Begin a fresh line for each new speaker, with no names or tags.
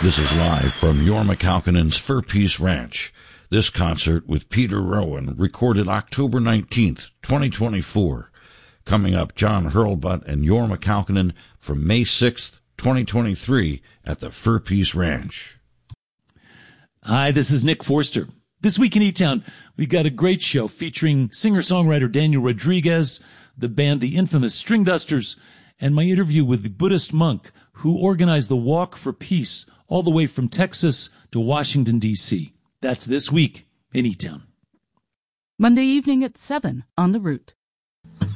This is live from Jorma Kaukonen's Fur Peace Ranch. This concert with Peter Rowan, recorded October 19th, 2024. Coming up, John Hurlbut and Jorma Kaukonen from May 6th, 2023 at the Fur Peace Ranch.
Hi, this is Nick Forster. This week in E-Town, we got a great show featuring singer-songwriter Daniel Rodriguez, the band The Infamous String Dusters, and my interview with the Buddhist monk who organized the Walk for Peace all the way from Texas to Washington, D.C. That's this week in E-Town.
Monday evening at 7 on The Root.